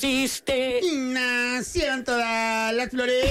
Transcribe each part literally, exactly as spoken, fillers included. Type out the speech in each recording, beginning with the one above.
chiste. Y nacieron todas las flores.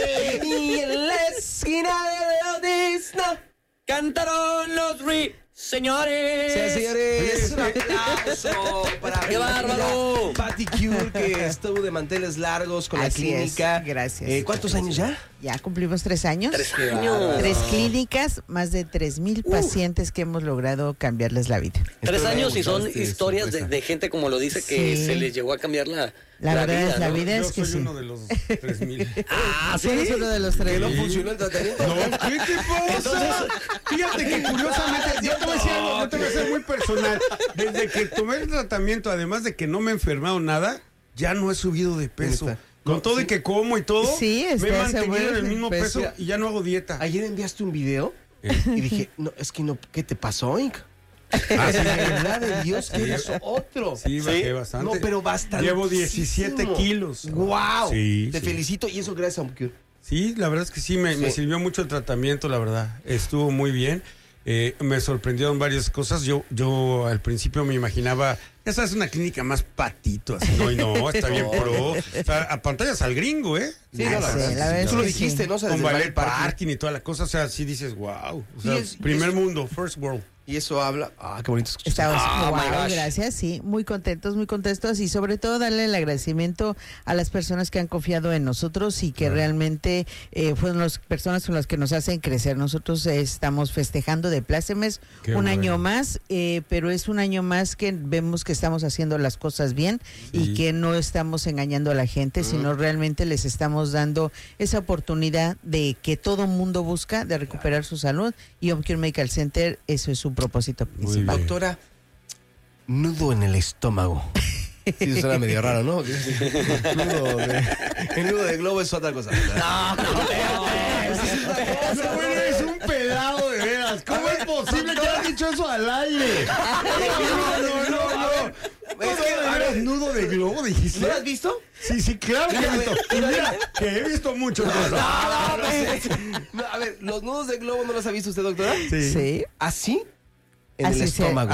Y en la esquina de Odisno cantaron los ri. Señores, Sí, señores, un aplauso para ¡Qué bárbaro! Patty Cure, que estuvo de manteles largos con Así la clínica. es, gracias. Eh, ¿Cuántos años ya? Ya cumplimos tres años. Tres años. Tres clínicas, más de tres mil pacientes que hemos logrado cambiarles la vida. Tres Espero años me y son gustaste, historias de, sorpresa. de gente, como lo dice, que Sí. se les llegó a cambiar la, La verdad vida, es la ¿no? vida Yo es que soy sí. uno de los tres mil. Ah, Tú eres uno de los tres. ¿Que no mil. funcionó el tratamiento? No, ¿qué te pasa? Fíjate que curiosamente, yo te voy a decir algo, yo te voy a ser muy personal. Desde que tomé el tratamiento, además de que no me he enfermado nada, ya no he subido de peso. Neta. Con No, todo sí. y que como y todo, Sí, me he este, se mantenido vuelve en el mismo peso. peso y ya no hago dieta. Ayer enviaste un video y dije, no, es que no, ¿qué te pasó, Inc? Ah, sí. De verdad de Dios, que eres otro. Sí, bajé bastante. No, pero bastante. Llevo diecisiete kilos. ¡Wow! Sí, Te sí. felicito y eso gracias a Cure. Sí, la verdad es que sí, me, me Sí. sirvió mucho el tratamiento, la verdad. Estuvo muy bien. Eh, me sorprendieron varias cosas. Yo, yo al principio me imaginaba, ya sabes, una clínica más patito, así. No, y no, está bien pro. O sea, a pantallas al gringo, ¿eh? Sí, Ah, no, la sí, verdad. la verdad Tú es lo que dijiste, sí. ¿no? O sea, Con desde el ballet parking. parking y toda la cosa. O sea, sí dices, wow. O sea, Sí, es- primer es- mundo, first world. Y eso habla. Ah, qué bonito escuchar. Estamos, Ah, wow, my gosh. gracias, sí, muy contentos, muy contentos y sobre todo darle el agradecimiento a las personas que han confiado en nosotros y que realmente eh, fueron las personas con las que nos hacen crecer. Nosotros eh, estamos festejando de plácemes Qué un bueno. año más, eh, pero es un año más que vemos que estamos haciendo las cosas bien y Sí. que no estamos engañando a la gente, sino realmente les estamos dando esa oportunidad de que todo mundo busca de recuperar su salud y Home Cure Medical Center, eso es su propósito Muy principal. bien. Doctora, nudo en el estómago. Sí, suena medio raro, ¿no? Nudo de, el nudo de globo es otra cosa. No, no, No, bueno, eres un pelado de veras. ¿Cómo es posible que hayas dicho eso al aire? No, no, no, no. Es que, a ver, nudo de globo, dijiste. ¿No lo has visto? Sí, sí, claro que he visto. Y mira, que he visto muchas cosas. No, no sé. No, a ver, los nudos de globo no los ha visto usted, doctora. Sí. Así en Así el se- estómago.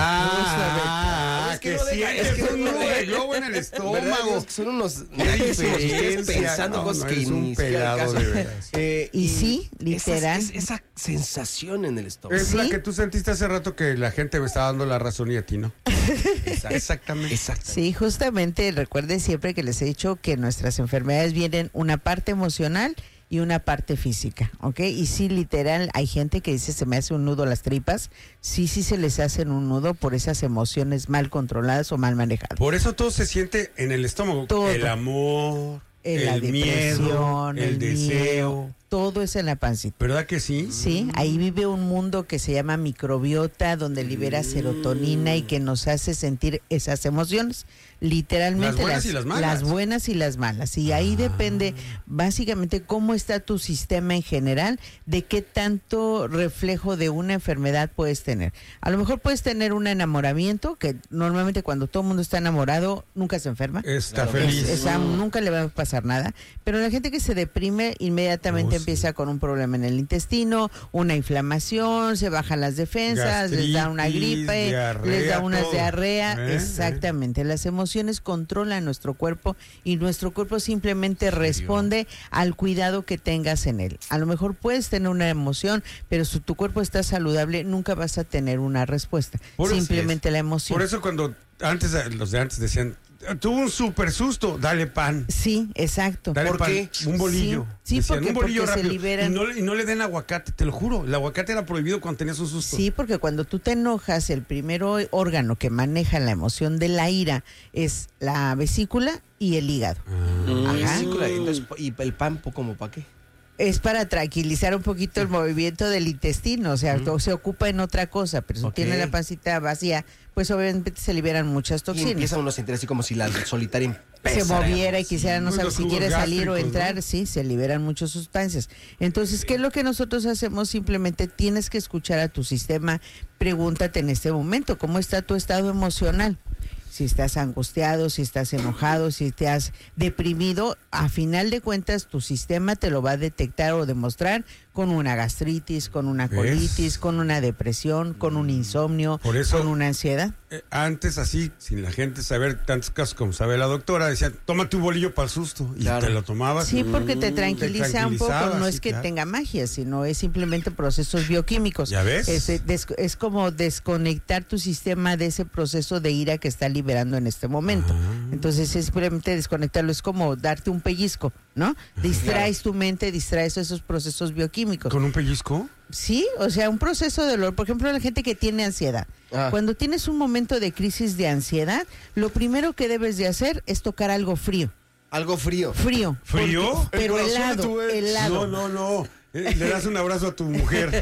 Ah, Es que que no deja- sientes es que un no nudo deja- de globo en el ¿Verdad? estómago. Dios, son unos Qué naquísimos ustedes diferencia. pensando No, cosas no, que eres un ni siquiera al pelado caso. de veras. Eh, Y sí, literal. Esa, es- esa sensación en el estómago. Es la ¿Sí? que tú sentiste hace rato que la gente me estaba dando la razón y a ti no. Exactamente. Exacto. Sí, justamente recuerden siempre que les he dicho que nuestras enfermedades vienen una parte emocional y una parte física, ¿ok? Y sí, literal, hay gente que dice se me hace un nudo las tripas, sí, sí se les hacen un nudo por esas emociones mal controladas o mal manejadas. Por eso todo se siente en el estómago. Todo. El amor, Eh, la el miedo, depresión, el, deseo. miedo, todo es en la pancita. ¿Verdad que sí? Sí, ahí vive un mundo que se llama microbiota, donde libera serotonina y que nos hace sentir esas emociones. Literalmente Las buenas y las malas. las buenas y las malas. Y ahí depende básicamente cómo está tu sistema en general, de qué tanto reflejo de una enfermedad puedes tener. A lo mejor puedes tener un enamoramiento, que normalmente cuando todo el mundo está enamorado, nunca se enferma. Está Claro. feliz. Es- esa- nunca le va a pasar nada, pero la gente que se deprime inmediatamente Oh, sí. empieza con un problema en el intestino, una inflamación, se bajan las defensas, les da una Gastritis, gripe, diarrea, les da una todo. diarrea, Eh, exactamente. Las emociones controlan nuestro cuerpo y nuestro cuerpo simplemente responde al cuidado que tengas en él. A lo mejor puedes tener una emoción, pero si tu cuerpo está saludable, nunca vas a tener una respuesta. Por eso simplemente la emoción. Por eso cuando antes los de antes decían, tuvo un super susto, dale pan. Sí, exacto. Dale ¿Por pan, qué? un bolillo. Sí, sí, Decían, porque- un bolillo porque se rápido. liberan- Y, no, le- y no le den aguacate, te lo juro. El aguacate era prohibido cuando tenías un susto. Sí, porque cuando tú te enojas, el primer o- órgano que maneja la emoción de la ira es la vesícula y el hígado. Ah. Ajá. Vesícula, entonces, ¿y el pan como para qué? Es para tranquilizar un poquito el movimiento del intestino, o sea, todo se ocupa en otra cosa, pero si Ok. tiene la pancita vacía, pues obviamente se liberan muchas Y toxinas. empieza uno a sentir así como si la solitaria Se empezara. moviera y quisiera no Pues saber los si jugos quiere salir o gástricos, entrar, ¿no? sí, se liberan muchas sustancias. Entonces, ¿qué es lo que nosotros hacemos? Simplemente tienes que escuchar a tu sistema, pregúntate en este momento, ¿cómo está tu estado emocional? Si estás angustiado, si estás enojado, si te has deprimido, a final de cuentas tu sistema te lo va a detectar o demostrar con una gastritis, con una ¿Ves? colitis, con una depresión, con un insomnio, Por eso- con una ansiedad. Eh, antes así, sin la gente saber tantos casos como sabe la doctora, decían, toma tu bolillo para el susto. Y Claro. te lo tomabas. Sí, porque te Mm, tranquiliza un poco, tranquilizaba, no sí, es que claro. tenga magia, sino es simplemente procesos bioquímicos. ¿Ya ves? Es, des- es como desconectar tu sistema de ese proceso de ira que está liberando en este momento. Ah. Entonces es simplemente desconectarlo, es como darte un pellizco, ¿no? Distraes tu mente, distraes esos procesos bioquímicos. ¿Con un pellizco? Sí, o sea, un proceso de dolor. Por ejemplo, la gente que tiene ansiedad. Ah. Cuando tienes un momento de crisis de ansiedad, lo primero que debes de hacer es tocar algo frío. Algo frío. Frío. ¿Frío? porque- pero El corazón de helado, tu ex. helado. No, no, no. Eh, Le das un abrazo a tu mujer.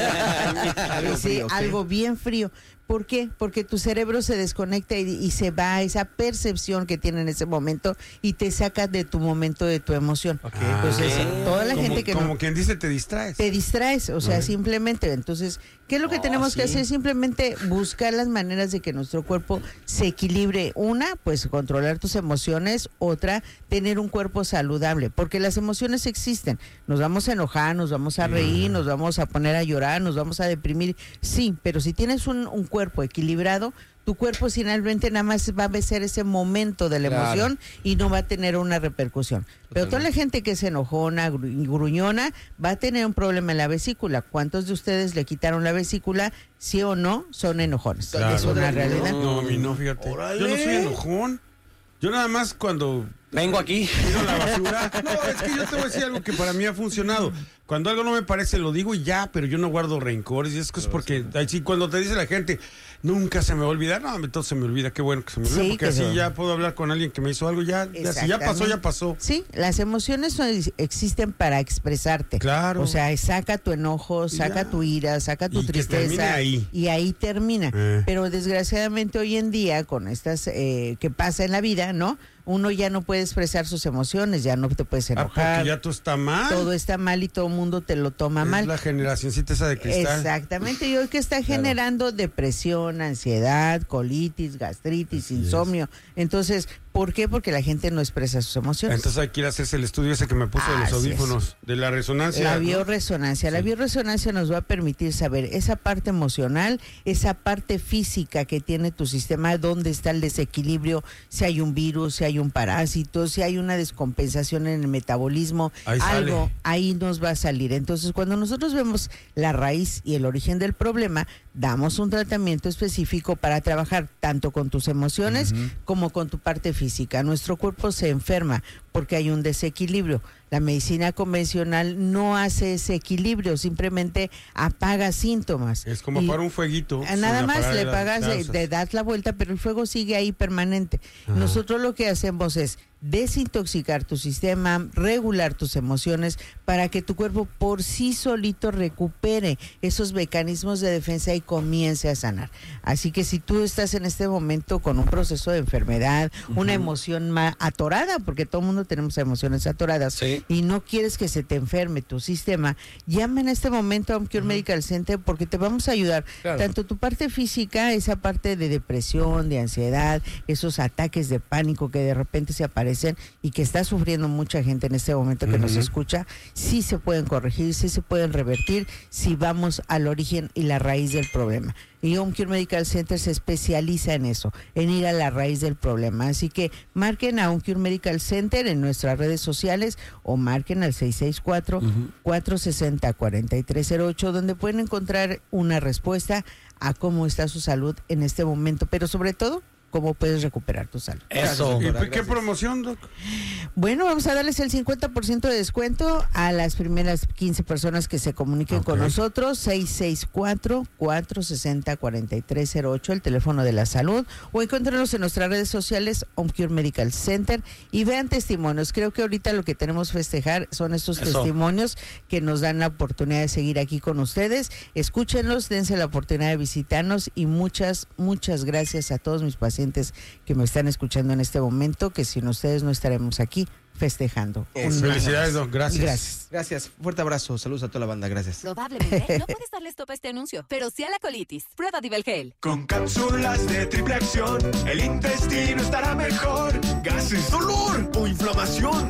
Algo Sí, frío, ok. algo bien frío. ¿Por qué? Porque tu cerebro se desconecta y, y se va a esa percepción que tiene en ese momento y te saca de tu momento de tu emoción. Entonces, Ah. toda la Como- gente que Como no... quien dice, te distraes. Te distraes, o sea, Ajá. simplemente. Entonces, ¿qué es lo que Oh, tenemos que sí. hacer? Simplemente buscar las maneras de que nuestro cuerpo se equilibre. Una, pues controlar tus emociones. Otra, tener un cuerpo saludable. Porque las emociones existen. Nos vamos a enojar, nos vamos a reír, nos vamos a poner a llorar, nos vamos a deprimir. Sí, pero si tienes un, un cuerpo equilibrado, tu cuerpo finalmente nada más va a ser ese momento de la Claro. emoción y no va a tener una repercusión. Pero toda la gente que es enojona, gru- gruñona, va a tener un problema en la vesícula. ¿Cuántos de ustedes le quitaron la vesícula? Sí o no, son enojones. Claro. Es una realidad. No, a mí no, fíjate. Órale. Yo no soy enojón. Yo nada más cuando Vengo aquí. tiro la basura. No, es que yo te voy a decir algo que para mí ha funcionado. Cuando algo no me parece, lo digo y ya, pero yo no guardo rencores. Y es que es porque, así, cuando te dice la gente, nunca se me va a olvidar, no, entonces se me olvida, qué bueno que se me olvida, Sí, porque que así se- ya puedo hablar con alguien que me hizo algo, ya, ya si ya pasó, ya pasó. Sí, las emociones son- existen para expresarte. Claro. O sea, saca tu enojo, Y saca ya. tu ira, saca tu Y que termine tristeza. ahí. Y ahí termina. Eh. Pero desgraciadamente hoy en día, con estas eh, que pasa en la vida, ¿no? Uno ya no puede expresar sus emociones, ya no te puedes Ah, enojar. porque ya todo está mal. Todo está mal y todo el mundo te lo toma es mal. la generacioncita esa de cristal. Exactamente, y hoy que está generando depresión, ansiedad, colitis, gastritis, Así es. insomnio. Entonces, ¿por qué? Porque la gente no expresa sus emociones. Entonces hay que ir a hacerse el estudio ese que me puso de los Así es. audífonos, de la resonancia. La ¿no? biorresonancia. La Sí. biorresonancia nos va a permitir saber esa parte emocional, esa parte física que tiene tu sistema, dónde está el desequilibrio, si hay un virus, si hay un parásito, si hay una descompensación en el metabolismo, Ahí algo, sale. ahí nos va a salir. Entonces, cuando nosotros vemos la raíz y el origen del problema, damos un tratamiento específico para trabajar tanto con tus emociones como con tu parte física. Nuestro cuerpo se enferma porque hay un desequilibrio. La medicina convencional no hace ese equilibrio, simplemente apaga síntomas. Es como Y para un fueguito. a Nada sin más apagar le las pagas, eh, causas. te das la vuelta, pero el fuego sigue ahí permanente. Ajá. Nosotros lo que hacemos es desintoxicar tu sistema, regular tus emociones para que tu cuerpo por sí solito recupere esos mecanismos de defensa y comience a sanar. Así que si tú estás en este momento con un proceso de enfermedad, una emoción ma- atorada, porque todo el mundo tenemos emociones atoradas, Sí. y no quieres que se te enferme tu sistema, llama en este momento a un Cure Medical Center porque te vamos a ayudar. Claro. Tanto tu parte física, esa parte de depresión, de ansiedad, esos ataques de pánico que de repente se aparecen y que está sufriendo mucha gente en este momento que nos Ujú. escucha, sí se pueden corregir, sí se pueden revertir si vamos al origen y la raíz del problema. Y Home Cure Medical Center se especializa en eso, en ir a la raíz del problema. Así que marquen a Home Cure Medical Center en nuestras redes sociales o marquen al seis seis cuatro, cuatro seis cero, cuatro tres cero ocho, donde pueden encontrar una respuesta a cómo está su salud en este momento, pero sobre todo, cómo puedes recuperar tu salud. Eso. ¿Y Doctora, qué gracias. promoción, Doc? Bueno, vamos a darles el cincuenta por ciento de descuento a las primeras quince personas que se comuniquen Ok. con nosotros. seis seis cuatro, cuatro seis cero, cuatro tres cero ocho, el teléfono de la salud, o encuéntrenos en nuestras redes sociales, Home Cure Medical Center, y vean testimonios. Creo que ahorita lo que tenemos que festejar son estos Eso. testimonios que nos dan la oportunidad de seguir aquí con ustedes. Escúchenlos, dense la oportunidad de visitarnos, y muchas, muchas gracias a todos mis pacientes que me están escuchando en este momento, que sin ustedes no estaremos aquí festejando. Eso. Un Felicidades, año más. Doc. Gracias. Gracias. Gracias. Fuerte abrazo. Saludos a toda la banda. Gracias. Probablemente no puedes darle stop a este anuncio, pero sí a la colitis. Prueba Divelgel. Con cápsulas de triple acción, el intestino estará mejor. Gases, dolor o inflamación. Vive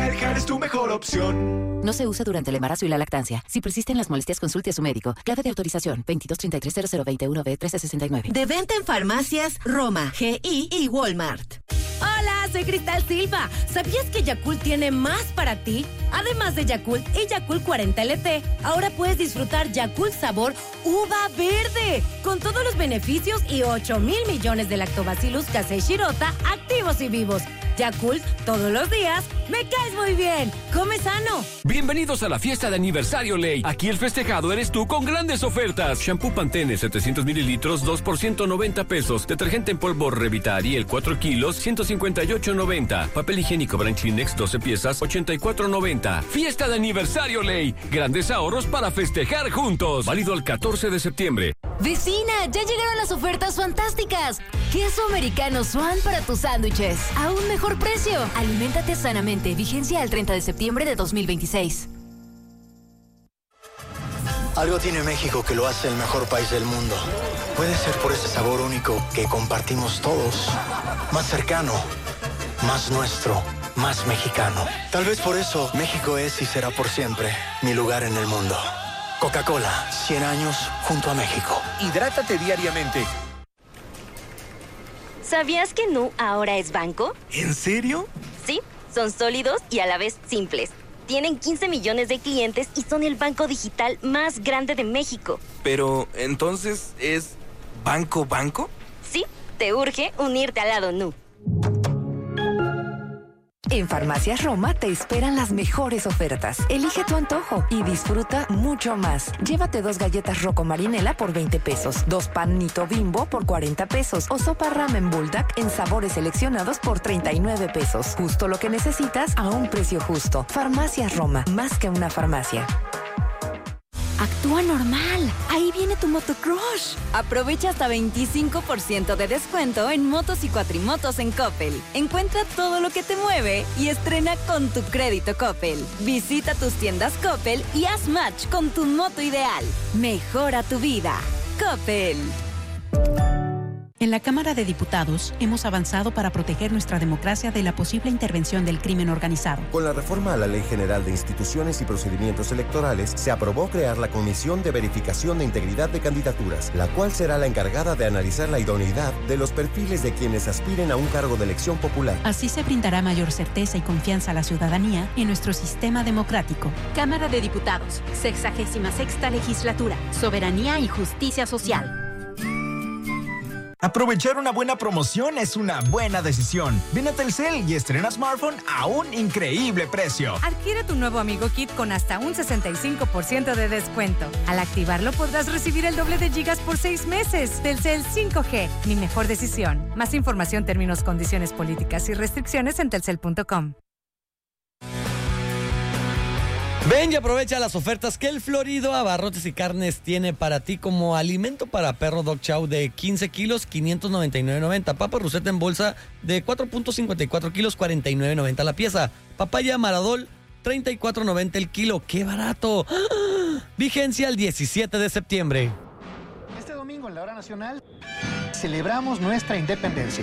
Madeja es tu mejor opción. No se usa durante el embarazo y la lactancia. Si persisten las molestias, consulte a su médico. Clave de autorización veintidós treinta y tres cero cero veintiuno B trece sesenta y nueve. De venta en farmacias Roma, G I y Walmart. Hola, soy Cristal Silva. ¿Sabías que Yakult tiene más para ti? Además de Yakult y Yakult cuarenta L T, ahora puedes disfrutar Yakult sabor uva verde, con todos los beneficios y ocho mil millones de lactobacillus casei shirota activos y vivos. Yakult, todos los días, me caes muy bien. Come sano. Bienvenidos a la fiesta de aniversario Ley. Aquí el festejado eres tú con grandes ofertas. Shampoo Pantene setecientos mililitros, dos por ciento noventa pesos. Detergente en polvo Revitari, el cuatro kilos, ciento cincuenta y ocho noventa. Papel higiénico Branchinex, doce piezas, ochenta y cuatro noventa. Fiesta de aniversario Ley. Grandes ahorros para festejar juntos. Válido el catorce de septiembre. Vecina, ya llegaron las ofertas fantásticas. Queso americano Swan para tus sándwiches. A un mejor precio. Aliméntate sanamente. Vigencia al treinta de septiembre de dos mil veintiséis. Algo tiene México que lo hace el mejor país del mundo. Puede ser por ese sabor único que compartimos todos. Más cercano, más nuestro, más mexicano. Tal vez por eso México es y será por siempre mi lugar en el mundo. Coca-Cola, cien años junto a México. Hidrátate diariamente. ¿Sabías que Nu ahora es banco? ¿En serio? Sí, son sólidos y a la vez simples. Tienen quince millones de clientes y son el banco digital más grande de México. Pero, ¿entonces es banco banco? Sí, te urge unirte al lado Nu. En Farmacias Roma te esperan las mejores ofertas. Elige tu antojo y disfruta mucho más. Llévate dos galletas Rocco Marinela por veinte pesos, dos panito Bimbo por cuarenta pesos o sopa ramen Bulldog en sabores seleccionados por treinta y nueve pesos. Justo lo que necesitas a un precio justo. Farmacias Roma, más que una farmacia. Actúa normal. Ahí viene tu motocrush. Aprovecha hasta veinticinco por ciento de descuento en motos y cuatrimotos en Coppel. Encuentra todo lo que te mueve y estrena con tu crédito Coppel. Visita tus tiendas Coppel y haz match con tu moto ideal. Mejora tu vida. Coppel. En la Cámara de Diputados hemos avanzado para proteger nuestra democracia de la posible intervención del crimen organizado. Con la reforma a la Ley General de Instituciones y Procedimientos Electorales, se aprobó crear la Comisión de Verificación de Integridad de Candidaturas, la cual será la encargada de analizar la idoneidad de los perfiles de quienes aspiren a un cargo de elección popular. Así se brindará mayor certeza y confianza a la ciudadanía en nuestro sistema democrático. Cámara de Diputados, sexagésima sexta legislatura, Soberanía y Justicia Social. Aprovechar una buena promoción es una buena decisión. Ven a Telcel y estrena smartphone a un increíble precio. Adquiere tu nuevo Amigo Kit con hasta un sesenta y cinco por ciento de descuento. Al activarlo podrás recibir el doble de gigas por seis meses. Telcel cinco G, mi mejor decisión. Más información, términos, condiciones, políticas y restricciones en telcel punto com. Ven y aprovecha las ofertas que el Florido Abarrotes y Carnes tiene para ti, como alimento para perro Dog Chow de quince kilos, quinientos noventa y nueve noventa. Papa Ruseta en bolsa de cuatro punto cincuenta y cuatro kilos, cuarenta y nueve noventa la pieza. Papaya Maradol, treinta y cuatro noventa el kilo. ¡Qué barato! ¡Ah! Vigencia el diecisiete de septiembre. Este domingo en la Hora Nacional celebramos nuestra independencia.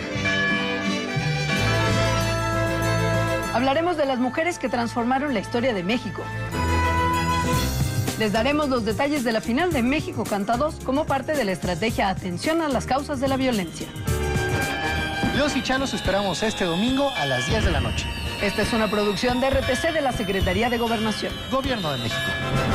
Hablaremos de las mujeres que transformaron la historia de México. Les daremos los detalles de la final de México Canta dos como parte de la estrategia Atención a las Causas de la Violencia. Los y Chalos esperamos este domingo a las diez de la noche. Esta es una producción de R T C de la Secretaría de Gobernación. Gobierno de México.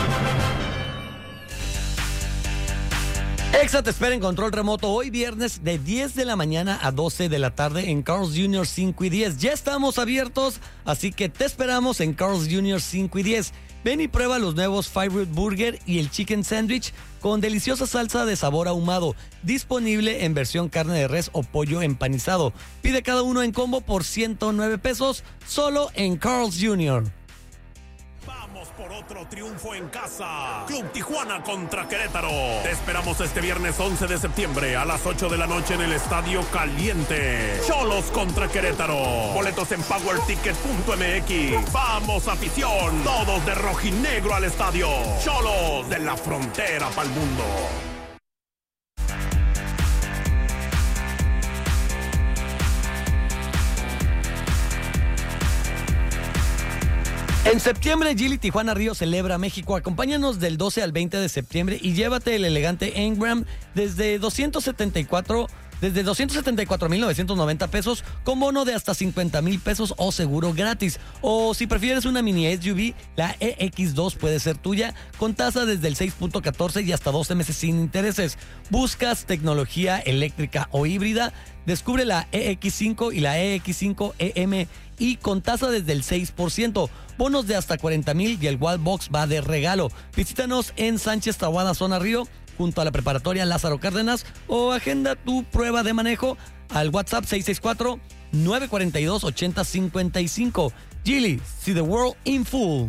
Exa te espera en control remoto hoy viernes de diez de la mañana a doce de la tarde en Carl's junior cinco y diez. Ya estamos abiertos, así que te esperamos en Carl's junior cinco y diez. Ven y prueba los nuevos Five Root Burger y el Chicken Sandwich con deliciosa salsa de sabor ahumado, disponible en versión carne de res o pollo empanizado. Pide cada uno en combo por ciento nueve pesos, solo en Carl's junior Por otro triunfo en casa. Club Tijuana contra Querétaro. Te esperamos este viernes once de septiembre a las ocho de la noche en el Estadio Caliente. Xolos contra Querétaro. Boletos en power ticket punto m x. Vamos, afición. Todos de rojinegro al estadio. Xolos de la frontera pa'l mundo. En septiembre, Geely Tijuana Río celebra México. Acompáñanos del doce al veinte de septiembre y llévate el elegante Engram desde doscientos setenta y cuatro Desde doscientos setenta y cuatro mil novecientos noventa pesos con bono de hasta cincuenta mil pesos o seguro gratis. O si prefieres una mini S U V, la E X dos puede ser tuya con tasa desde el seis punto catorce y hasta doce meses sin intereses. ¿Buscas tecnología eléctrica o híbrida? Descubre la E X cinco y la E X cinco E M y con tasa desde el seis por ciento. Bonos de hasta cuarenta mil y el Wallbox va de regalo. Visítanos en Sánchez Tahuada, Zona Río, junto a la preparatoria Lázaro Cárdenas, o agenda tu prueba de manejo al WhatsApp seis seis cuatro, nueve cuatro dos, ocho cero cinco cinco. Geely, see the world in full.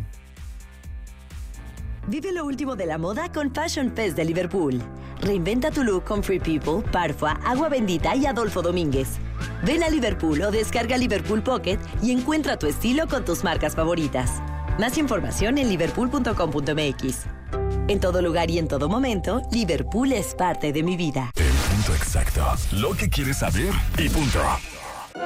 Vive lo último de la moda con Fashion Fest de Liverpool. Reinventa tu look con Free People, Parfua, Agua Bendita y Adolfo Domínguez. Ven a Liverpool o descarga Liverpool Pocket y encuentra tu estilo con tus marcas favoritas. Más información en liverpool punto com punto m x. En todo lugar y en todo momento, Liverpool es parte de mi vida. El punto exacto. Lo que quieres saber y punto.